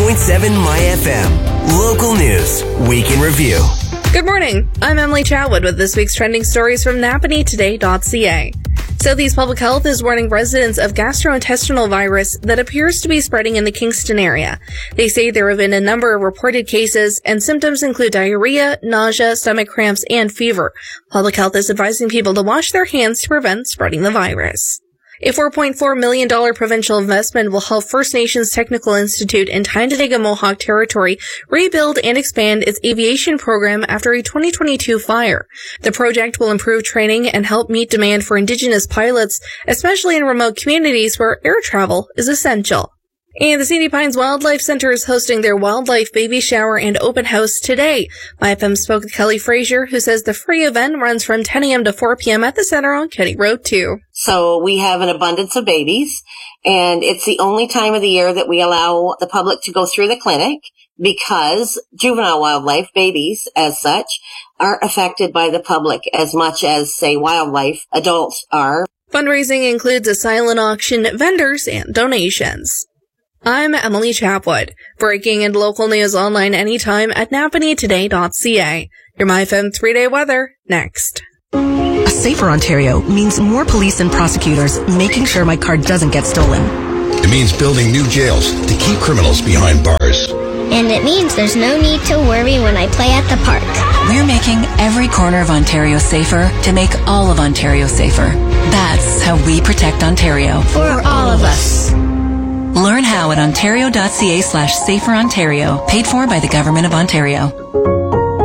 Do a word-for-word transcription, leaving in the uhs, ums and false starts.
point seven My F M. Local news, week in review. Good morning. I'm Emily Chatwood with this week's trending stories from Napanee Today dot C A. Southeast Public Health is warning residents of gastrointestinal virus that appears to be spreading in the Kingston area. They say there have been a number of reported cases, and symptoms include diarrhea, nausea, stomach cramps, and fever. Public Health is advising people to wash their hands to prevent spreading the virus. A four point four million dollars provincial investment will help First Nations Technical Institute in Tyendinaga Mohawk Territory rebuild and expand its aviation program after a twenty twenty-two fire. The project will improve training and help meet demand for Indigenous pilots, especially in remote communities where air travel is essential. And the Sandy Pines Wildlife Center is hosting their wildlife baby shower and open house today. My F M spoke with Kelly Frazier, who says the free event runs from ten a.m. to four p.m. at the center on Kenny Road two. So we have an abundance of babies, and it's the only time of the year that we allow the public to go through the clinic because juvenile wildlife, babies as such, are affected by the public as much as, say, wildlife adults are. Fundraising includes a silent auction, vendors, and donations. I'm Emily Chatwood. Breaking and local news online anytime at Napanee Today dot C A. Your My F M three-day weather next. A safer Ontario means more police and prosecutors making sure my car doesn't get stolen. It means building new jails to keep criminals behind bars. And it means there's no need to worry when I play at the park. We're making every corner of Ontario safer to make all of Ontario safer. That's how we protect Ontario. For all of us. Learn how at ontario dot c a slash safer Ontario, paid for by the Government of Ontario.